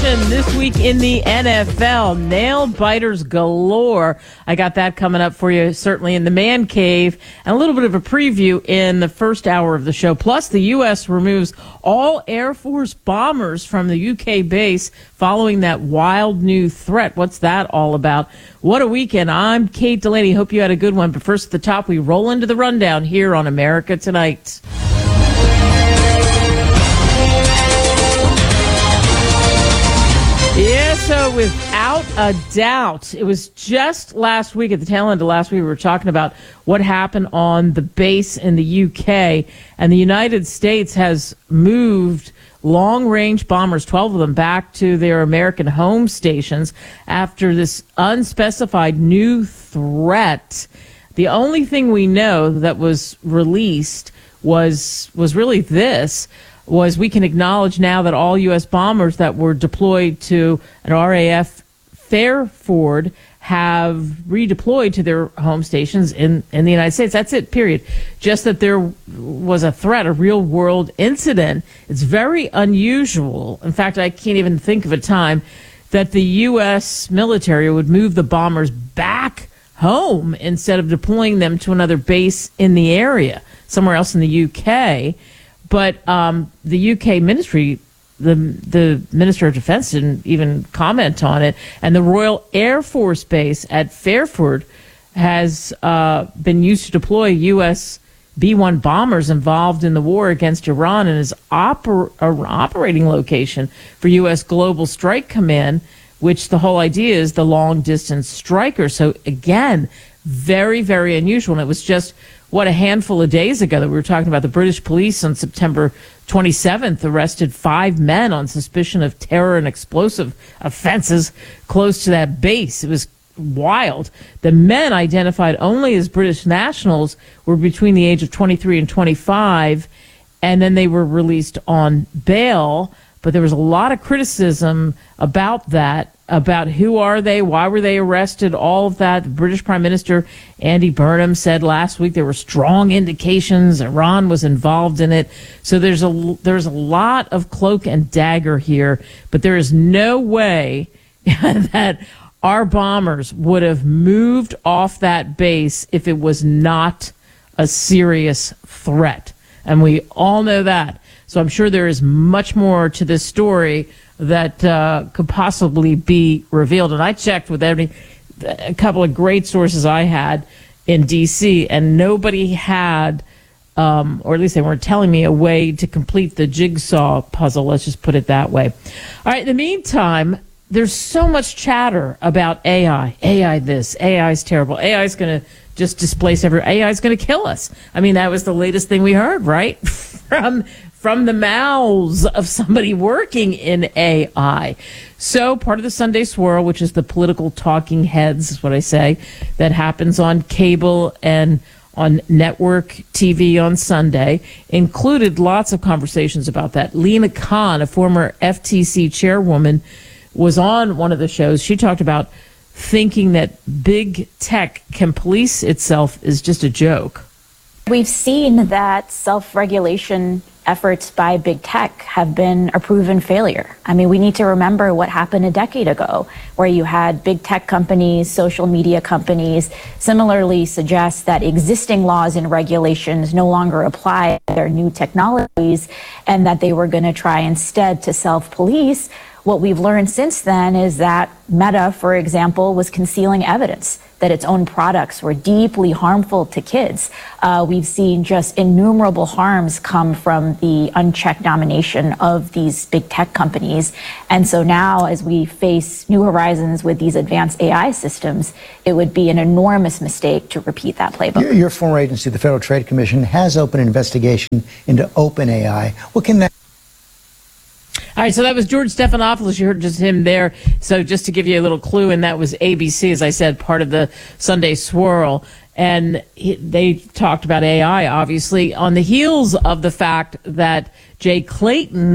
action this week in the NFL. Nail biters galore. I got that coming up for you, certainly in the Man Cave, and a little bit of a preview in the first hour of the show. Plus, the U.S. removes all Air Force bombers from the U.K. base following that wild new threat. What's that all about? What a weekend. I'm Kate Delaney. Hope you had a good one. But first at the top, we roll into the rundown here on America Tonight. Yeah, so without a doubt, it was just last week, at the tail end of last week, we were talking about what happened on the base in the UK, and the United States has moved long-range bombers, 12 of them, back to their American home stations after this unspecified new threat. The only thing we know that was released was really this. Was we can acknowledge now that all U.S. bombers that were deployed to an RAF Fairford have redeployed to their home stations in the United States. That's it, period. Just that there was a threat, a real-world incident. It's very unusual. In fact, I can't even think of a time that the U.S. military would move the bombers back home instead of deploying them to another base in the area, somewhere else in the U.K., But the UK ministry, the Minister of Defense didn't even comment on it. And the Royal Air Force Base at Fairford has been used to deploy U.S. B-1 bombers involved in the war against Iran and is operating location for U.S. Global Strike Command, which the whole idea is the long-distance striker. So, again, very, very unusual. And it was just a handful of days ago that we were talking about the British police on September 27th arrested 5 men on suspicion of terror and explosive offenses close to that base. It was wild. The men, identified only as British nationals, were between the age of 23 and 25, and then they were released on bail. But there was a lot of criticism about that, about who are they, why were they arrested, all of that. The British Prime Minister Andy Burnham said last week there were strong indications Iran was involved in it. So there's a lot of cloak and dagger here, but there is no way that our bombers would have moved off that base if it was not a serious threat. And we all know that. So I'm sure there is much more to this story that could possibly be revealed. And I checked with a couple of great sources I had in D.C., and nobody had, or at least they weren't telling me, a way to complete the jigsaw puzzle. Let's just put it that way. All right, in the meantime, there's so much chatter about AI. AI this, AI is terrible. AI is going to just displace AI is going to kill us. I mean, that was the latest thing we heard, right? From the mouths of somebody working in AI. So part of the Sunday Swirl, which is the political talking heads, is what I say, that happens on cable and on network TV on Sunday, included lots of conversations about that. Lina Khan, a former FTC chairwoman, was on one of the shows. She talked about thinking that big tech can police itself is just a joke. We've seen that self-regulation efforts by big tech have been a proven failure. I mean, we need to remember what happened a decade ago, where you had big tech companies, social media companies, similarly suggest that existing laws and regulations no longer apply to their new technologies, and that they were going to try instead to self-police. What we've learned since then is that Meta, for example, was concealing evidence that its own products were deeply harmful to kids. We've seen just innumerable harms come from the unchecked domination of these big tech companies. And so now, as we face new horizons with these advanced AI systems, it would be an enormous mistake to repeat that playbook. Your former agency, the Federal Trade Commission, has opened an investigation into OpenAI. What can that... All right, so that was George Stephanopoulos. You heard just him there. So just to give you a little clue, and that was ABC, as I said, part of the Sunday Swirl. And they talked about AI, obviously, on the heels of the fact that Jay Clayton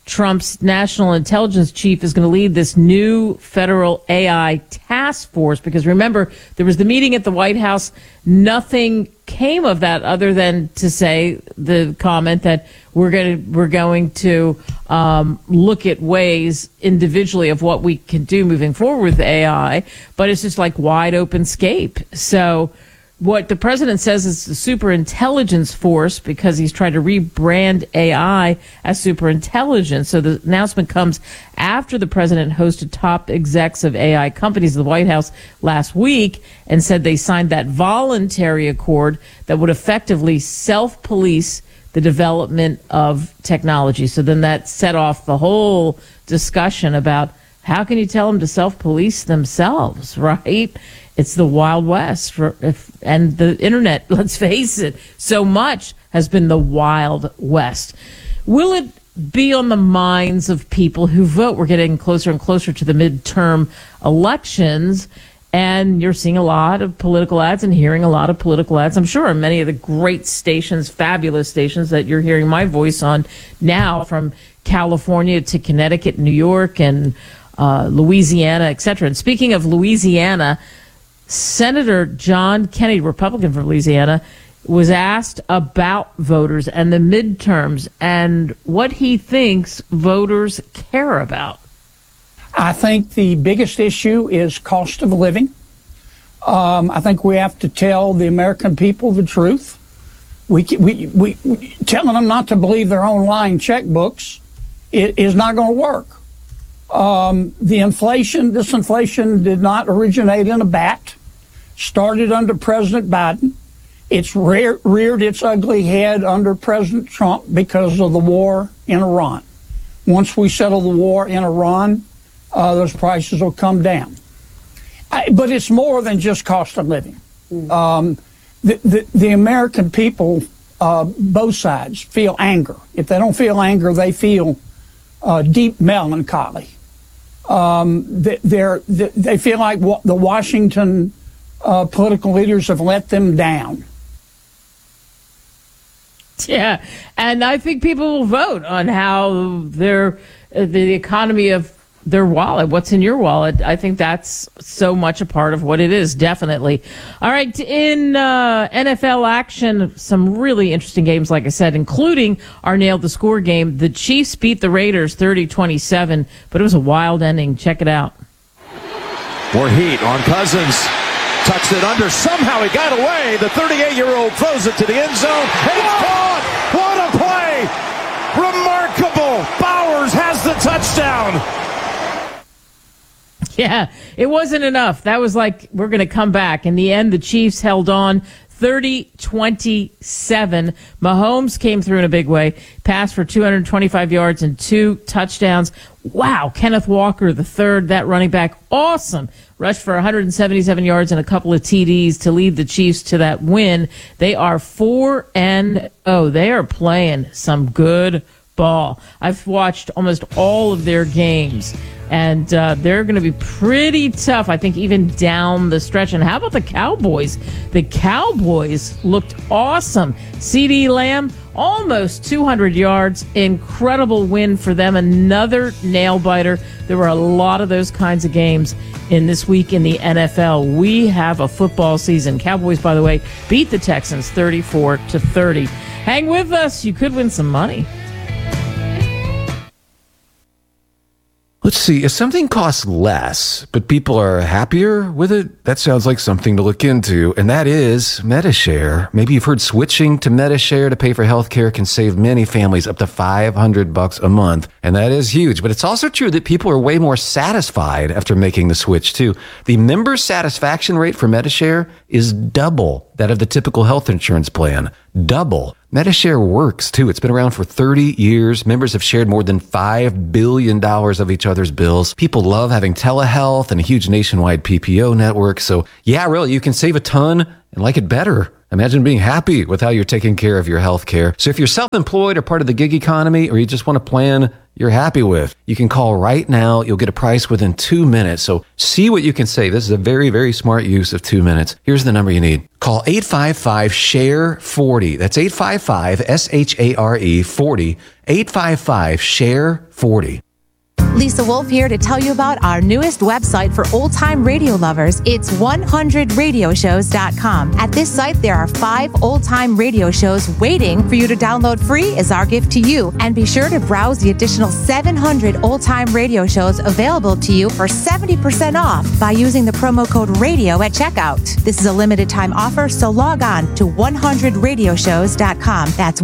Trump's national intelligence chief is going to lead this new federal AI task force, because remember, there was the meeting at the White House. Nothing came of that other than to say the comment that we're going to look at ways individually of what we can do moving forward with AI, but it's just like wide open scape. So what the president says is the superintelligence force, because he's trying to rebrand AI as superintelligence. So the announcement comes after the president hosted top execs of AI companies at the White House last week and said they signed that voluntary accord that would effectively self-police the development of technology. So then that set off the whole discussion about how can you tell them to self-police themselves, right? It's the Wild West, and the internet, let's face it, so much has been the Wild West. Will it be on the minds of people who vote? We're getting closer and closer to the midterm elections, and you're seeing a lot of political ads and hearing a lot of political ads, I'm sure, on many of the great stations, fabulous stations that you're hearing my voice on now, from California to Connecticut, New York, and Louisiana, et cetera. And speaking of Louisiana, Senator John Kennedy, Republican from Louisiana, was asked about voters and the midterms and what he thinks voters care about. I think the biggest issue is cost of living. I think we have to tell the American people the truth. We telling them not to believe their own lying checkbooks is not going to work. This inflation did not originate in a vat, started under President Biden. It's reared its ugly head under President Trump because of the war in Iran. Once we settle the war in Iran, those prices will come down. But it's more than just cost of living. The American people, both sides, feel anger. If they don't feel anger, they feel deep melancholy. They feel like the Washington political leaders have let them down. Yeah, and I think people will vote on how the economy of their wallet, what's in your wallet. I think that's so much a part of what it is, definitely. All right, in NFL action, some really interesting games, like I said, including our Nailed the Score game. The Chiefs beat the Raiders 30-27, but it was a wild ending. Check it out. More heat on Cousins. Tucks it under. Somehow he got away. The 38-year-old throws it to the end zone. And it's caught. What a play. Remarkable. Bowers has the touchdown. Yeah, it wasn't enough. That was like, we're going to come back. In the end, the Chiefs held on 30-27. Mahomes came through in a big way, passed for 225 yards and 2 touchdowns. Wow, Kenneth Walker, the third, that running back, awesome. Rushed for 177 yards and a couple of TDs to lead the Chiefs to that win. They are 4-0. They are playing some good ball. I've watched almost all of their games, and they're going to be pretty tough, I think, even down the stretch. And how about the Cowboys? The Cowboys looked awesome. CeeDee Lamb, almost 200 yards. Incredible win for them. Another nail-biter. There were a lot of those kinds of games in this week in the NFL. We have a football season. Cowboys, by the way, beat the Texans 34-30. Hang with us. You could win some money. Let's see, if something costs less, but people are happier with it, that sounds like something to look into, and that is Medi-Share. Maybe you've heard switching to Medi-Share to pay for healthcare can save many families up to $500 a month, and that is huge. But it's also true that people are way more satisfied after making the switch, too. The member satisfaction rate for Medi-Share is double that of the typical health insurance plan. Double. Medi-Share works, too. It's been around for 30 years. Members have shared more than $5 billion of each other's bills. People love having telehealth and a huge nationwide PPO network. So, yeah, really, you can save a ton and like it better. Imagine being happy with how you're taking care of your health care. So if you're self-employed or part of the gig economy, or you just want to plan you're happy with. You can call right now. You'll get a price within 2 minutes. So see what you can save. This is a very, very smart use of 2 minutes. Here's the number you need. Call 855-SHARE-40. That's 855-SHARE-40. 855-SHARE-40. Lisa Wolf here to tell you about our newest website for old-time radio lovers. It's 100radioshows.com. At this site, there are 5 old-time radio shows waiting for you to download free as our gift to you. And be sure to browse the additional 700 old-time radio shows available to you for 70% off by using the promo code RADIO at checkout. This is a limited-time offer, so log on to 100radioshows.com. That's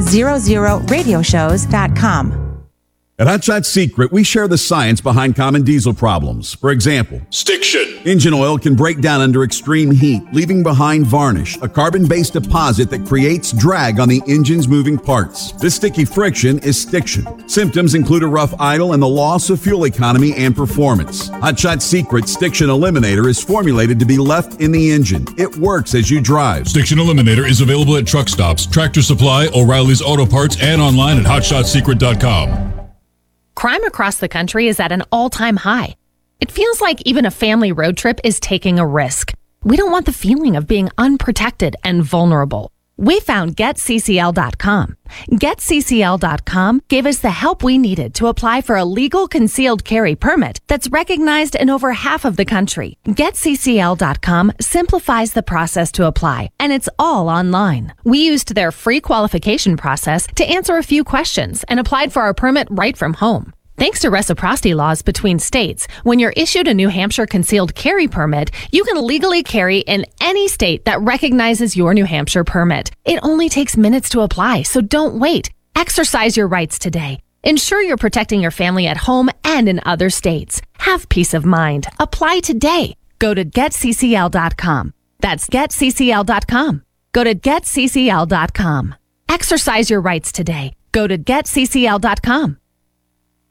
100radioshows.com. At Hot Shot Secret, we share the science behind common diesel problems. For example, stiction. Engine oil can break down under extreme heat, leaving behind varnish, a carbon-based deposit that creates drag on the engine's moving parts. This sticky friction is stiction. Symptoms include a rough idle and the loss of fuel economy and performance. Hot Shot Secret Stiction Eliminator is formulated to be left in the engine. It works as you drive. Stiction Eliminator is available at truck stops, Tractor Supply, O'Reilly's Auto Parts, and online at hotshotsecret.com. Crime across the country is at an all-time high. It feels like even a family road trip is taking a risk. We don't want the feeling of being unprotected and vulnerable. We found GetCCL.com. GetCCL.com gave us the help we needed to apply for a legal concealed carry permit that's recognized in over half of the country. GetCCL.com simplifies the process to apply, and it's all online. We used their free qualification process to answer a few questions and applied for our permit right from home. Thanks to reciprocity laws between states, when you're issued a New Hampshire concealed carry permit, you can legally carry in any state that recognizes your New Hampshire permit. It only takes minutes to apply, so don't wait. Exercise your rights today. Ensure you're protecting your family at home and in other states. Have peace of mind. Apply today. Go to GetCCL.com. That's GetCCL.com. Go to GetCCL.com. Exercise your rights today. Go to GetCCL.com.